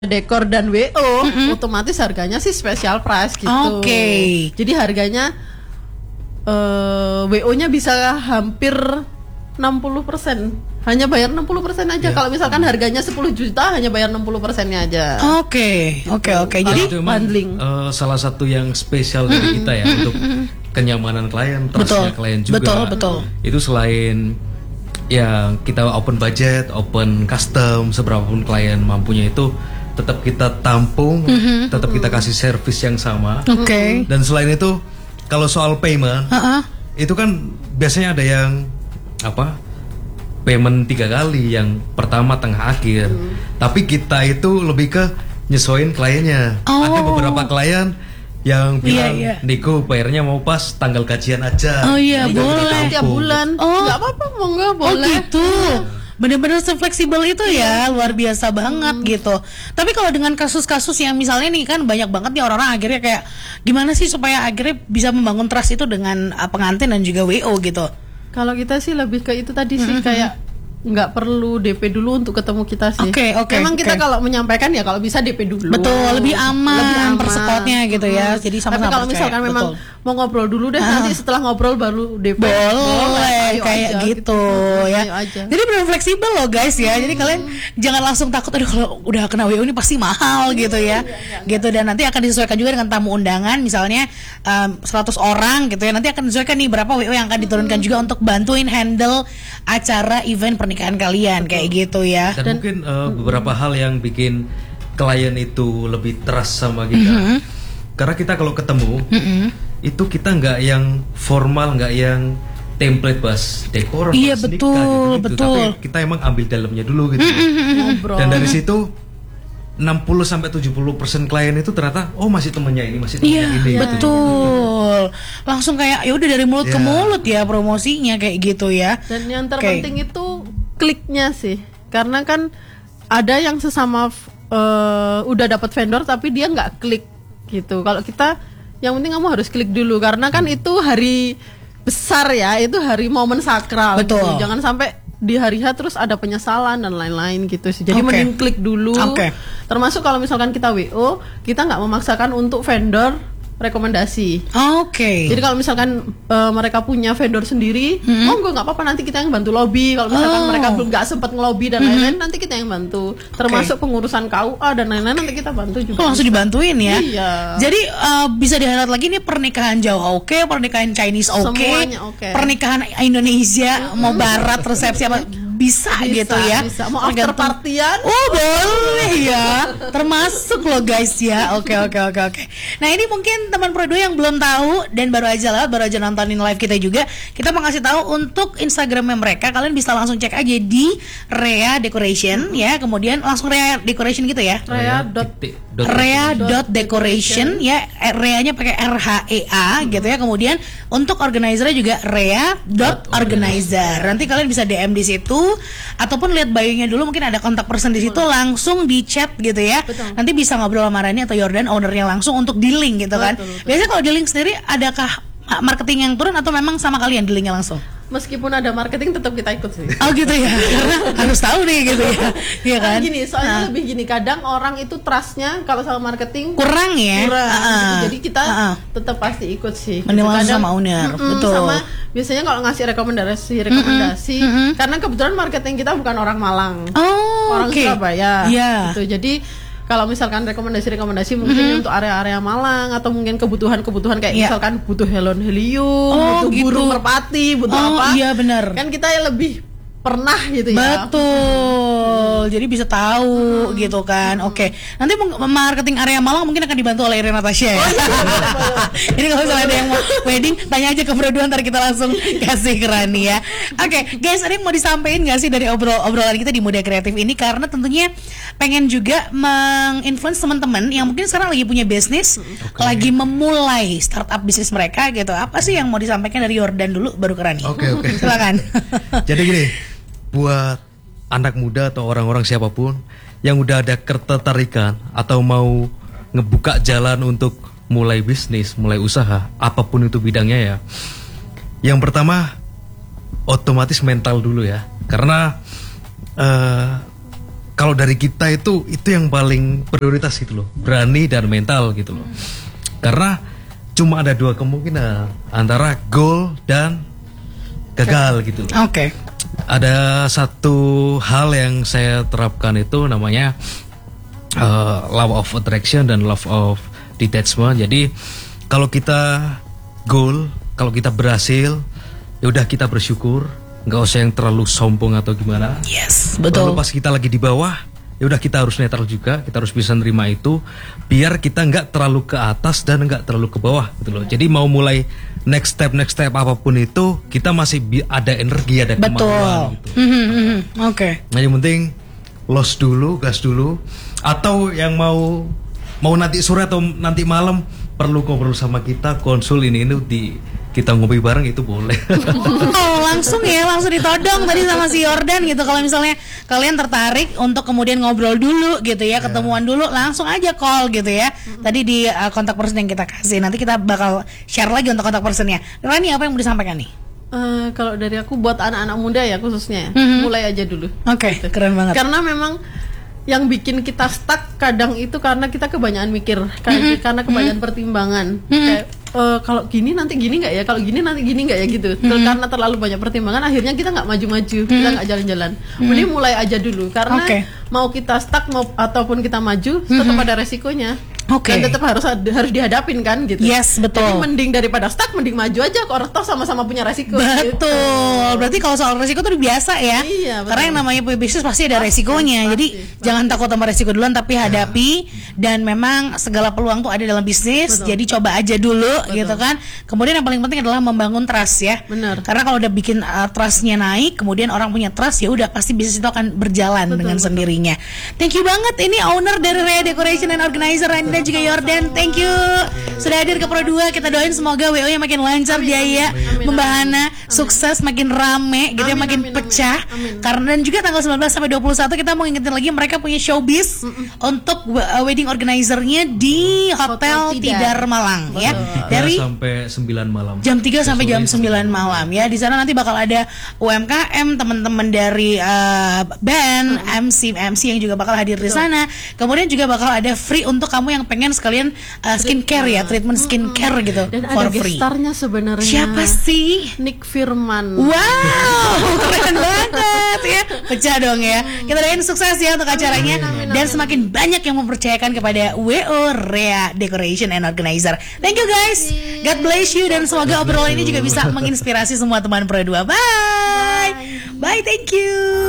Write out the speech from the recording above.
dekor dan WO, otomatis harganya sih special price gitu. Jadi harganya WO-nya bisa hampir 60%. Hanya bayar 60% aja. Kalau misalkan harganya 10 juta hanya bayar 60%-nya aja. Oke. Jadi bundling. Salah satu yang spesial dari kita ya untuk kenyamanan klien, trustnya klien juga. Betul. Itu selain ya kita open budget, open custom, seberapapun klien mampunya itu tetap kita tampung, tetap kita kasih servis yang sama. Dan selain itu, kalau soal payment, itu kan biasanya ada yang payment 3 kali, yang pertama, tengah, akhir. Tapi kita itu lebih ke nyesuaiin kliennya. Ada beberapa klien yang bilang, Niko bayarnya mau pas tanggal gajian aja. Boleh tiap bulan. Nggak apa-apa, monggo boleh. Gitu. Bener-bener se-fleksibel itu ya, luar biasa banget gitu. Tapi kalau dengan kasus-kasus yang misalnya nih kan banyak banget nih orang-orang akhirnya kayak gimana sih supaya akhirnya bisa membangun trust itu dengan pengantin dan juga WO gitu. Kalau kita sih lebih ke itu tadi sih kayak nggak perlu DP dulu untuk ketemu kita sih. Memang kita kalau menyampaikan ya kalau bisa DP dulu. Betul, lebih aman persekotnya gitu ya. Jadi sama-sama. Tapi kalau misalkan memang mau ngobrol dulu deh, nanti setelah ngobrol baru DP. Boleh kayak gitu ya. Jadi benar fleksibel loh guys ya. Jadi kalian jangan langsung takut aduh kalau udah kena WO ini pasti mahal gitu ya. Gitu, dan nanti akan disesuaikan juga dengan tamu undangan misalnya 100 orang gitu ya. Nanti akan disesuaikan nih berapa WO yang akan diturunkan juga untuk bantuin handle acara event pernikahan kalian kayak gitu ya. Dan mungkin beberapa hal yang bikin klien itu lebih trust sama kita. Karena kita kalau ketemu itu kita nggak yang formal, nggak yang template bahas dekor, iya betul, gitu. Tapi kita emang ambil dalamnya dulu gitu. Dan dari situ 60-70% klien itu ternyata masih temennya ini, masih temennya ini. Betul. Langsung kayak ya udah dari mulut ke mulut ya promosinya kayak gitu ya. Dan yang terpenting itu kliknya sih. Karena kan ada yang sesama udah dapat vendor tapi dia nggak klik gitu. Kalau kita yang penting kamu harus klik dulu karena kan itu hari besar ya, itu hari momen sakral. Betul. Gitu. Jangan sampai di hari H terus ada penyesalan dan lain-lain gitu sih. Jadi mending klik dulu. Termasuk kalau misalkan kita WO, kita nggak memaksakan untuk vendor rekomendasi. Jadi kalau misalkan mereka punya vendor sendiri, monggo nggak apa-apa, nanti kita yang bantu lobby. Kalau misalkan mereka belum nggak sempat ngelobi dan lain-lain, nanti kita yang bantu. Termasuk pengurusan KUA dan lain-lain nanti kita bantu juga. Langsung dibantuin ya. Iya. Jadi bisa diharap lagi nih pernikahan Jawa pernikahan Chinese semuanya pernikahan Indonesia mau barat resepsi apa bisa gitu ya. Bisa. Mau after partyan? Boleh ya. Termasuk loh guys ya. Oke. Nah ini mungkin teman Prodo yang belum tahu dan baru aja nontonin live kita juga. Kita mau ngasih tahu untuk Instagramnya mereka. Kalian bisa langsung cek aja di Rea Decoration ya. Kemudian langsung Rea Decoration gitu ya. Rea.decoration ya. Rea-nya pakai RHEA gitu ya. Kemudian untuk organizer-nya juga rea.organizer. Nanti kalian bisa DM di situ ataupun lihat bio-nya dulu, mungkin ada kontak person di situ, langsung di chat gitu ya. Nanti bisa ngobrol sama Rani atau Yordan ownernya langsung untuk di link gitu kan. Biasanya kalau di link sendiri adakah marketing yang turun atau memang sama kalian di linknya langsung? Meskipun ada marketing tetap kita ikut sih. Gitu ya. Karena harus tahu nih gitu ya. Iya kan? Gini, soalnya lebih gini, kadang orang itu trustnya kalau sama marketing kurang ya. Gitu. Jadi kita tetap pasti ikut sih. Mending langsung sama owner. Betul. Sama biasanya kalau ngasih rekomendasi karena kebetulan marketing kita bukan orang Malang. Orang Surabaya. Gitu. Jadi kalau misalkan rekomendasi mungkin untuk area-area Malang atau mungkin kebutuhan kayak misalkan butuh helon helium, butuh burung merpati, butuh apa? Iya benar. Kan kita lebih pernah gitu ya. Betul. Jadi bisa tahu gitu kan. Nanti marketing area Malang mungkin akan dibantu oleh Irina Natasha ya. Ini kalau misalnya ada yang mau wedding, tanya aja ke Prodo, ntar kita langsung kasih ke Rani ya. Guys, ada yang mau disampaikan nggak sih dari obrolan kita di Muda Kreatif ini? Karena tentunya pengen juga menginfluence teman-teman yang mungkin sekarang lagi punya bisnis, lagi memulai startup bisnis mereka gitu. Apa sih yang mau disampaikan dari Yordan dulu baru ke Rani? Silakan. Jadi gini, buat anak muda atau orang-orang siapapun yang udah ada ketertarikan atau mau ngebuka jalan untuk mulai bisnis, mulai usaha, apapun itu bidangnya ya. Yang pertama, otomatis mental dulu ya. Karena kalau dari kita itu yang paling prioritas gitu loh, berani dan mental gitu loh. Karena cuma ada 2 kemungkinan antara goal dan gagal gitu loh. Oke. Ada satu hal yang saya terapkan itu namanya law of attraction dan law of detachment. Jadi kalau kita goal, kalau kita berhasil, ya udah kita bersyukur, nggak usah yang terlalu sombong atau gimana. Yes, betul. Lalu pas kita lagi di bawah, ya udah kita harus netral juga, kita harus bisa nerima itu, biar kita nggak terlalu ke atas dan nggak terlalu ke bawah gitu loh. Jadi mau mulai next step apapun itu, kita masih ada energi, ada kemampuan gitu. Oke. Nah yang penting los dulu, gas dulu, atau yang mau nanti sore atau nanti malam perlu ngobrol sama kita, konsul ini kita ngopi bareng itu boleh. Langsung ditodong tadi sama si Yordan gitu. Kalau misalnya kalian tertarik untuk kemudian ngobrol dulu gitu ya, ketemuan dulu, langsung aja call gitu ya. Tadi di kontak person yang kita kasih. Nanti kita bakal share lagi untuk kontak personnya. Rani, apa yang mau disampaikan nih? Kalau dari aku buat anak-anak muda ya khususnya, mulai aja dulu. Oke, gitu. Keren banget. Karena memang yang bikin kita stuck kadang itu karena kita kebanyakan mikir, karena kebanyakan pertimbangan. Kayak kalau gini nanti gini nggak ya, kalau gini nanti gini nggak ya gitu. Karena terlalu banyak pertimbangan, akhirnya kita nggak maju-maju, kita nggak jalan-jalan. Mending mulai aja dulu, karena mau kita stuck ataupun kita maju, tetap ada resikonya. Dan tetap harus dihadapin kan gitu. Yes, betul. Jadi mending daripada stuck, mending maju aja, kok orang toh sama-sama punya resiko. Betul. Gitu. Berarti kalau soal resiko tuh biasa ya. Iya, betul. Karena yang namanya punya bisnis pasti ada resikonya. Jadi jangan takut sama resiko duluan, tapi hadapi. Dan memang segala peluang tuh ada dalam bisnis. Betul. Jadi coba aja dulu, gitu kan. Kemudian yang paling penting adalah membangun trust ya. Benar. Karena kalau udah bikin trustnya naik, kemudian orang punya trust, ya udah pasti bisnis itu akan berjalan dengan sendirinya. Thank you banget. Ini owner dari Rea Decoration and Organizer Rani dan juga Yordan. Thank you sudah hadir ke Pro 2. Kita doain semoga WO nya makin lancar, jaya, membahana, sukses, makin rame gitu ya, makin pecah. Karena dan juga tanggal 19 sampai 21 kita mau ingetin lagi mereka punya showbiz untuk wedding organizer-nya di Hotel Tidar Malang ya. Dari sampai 9 malam. Jam 3 sampai jam 9 malam ya. Di sana nanti bakal ada UMKM, teman-teman dari band, MC yang juga bakal hadir di sana. Kemudian juga bakal ada free untuk kamu yang pengen sekalian skincare ya, treatment skincare gitu. Dan for ada free. gestarnya sebenarnya. Siapa sih? Nick Firman. Wow, keren banget ya. Pecah dong ya. Kita doain sukses ya untuk acaranya. Dan semakin banyak yang mempercayakan kepada WO Rea Decoration and Organizer. Thank you guys. God bless you, dan semoga obrolan ini juga bisa menginspirasi semua teman Pro 2. Bye. Bye, thank you.